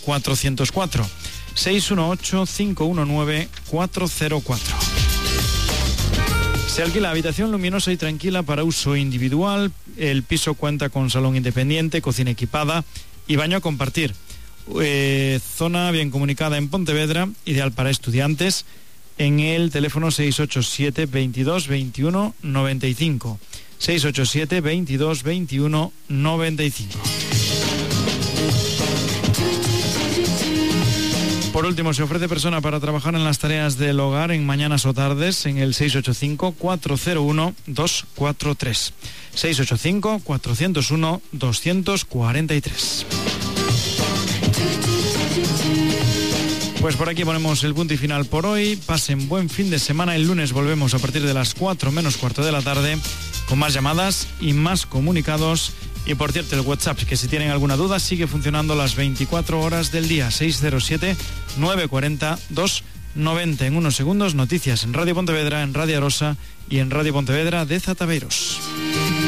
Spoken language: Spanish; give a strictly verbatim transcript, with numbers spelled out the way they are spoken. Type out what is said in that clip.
cuatrocientos cuatro. seis uno ocho, cinco uno nueve, cuatro cero cuatro. Se alquila habitación luminosa y tranquila para uso individual. El piso cuenta con salón independiente, cocina equipada y baño a compartir. Eh, zona bien comunicada en Pontevedra, ideal para estudiantes, en el teléfono seis ocho siete, veintidós, veintiuno, noventa y cinco. seis ocho siete, veintidós, veintiuno, noventa y cinco. Por último, se ofrece persona para trabajar en las tareas del hogar en mañanas o tardes en el seis ocho cinco, cuatro cero uno, dos cuatro tres. seis ocho cinco, cuatro cero uno, dos cuatro tres. Pues por aquí ponemos el punto y final por hoy. Pasen buen fin de semana. El lunes volvemos a partir de las cuatro menos cuarto de la tarde con más llamadas y más comunicados. Y por cierto, el WhatsApp, que si tienen alguna duda, sigue funcionando las veinticuatro horas del día. seis cero siete, nueve cuatro cero, dos nueve cero. En unos segundos, noticias en Radio Pontevedra, en Radio Arosa y en Radio Pontevedra de Zataveiros.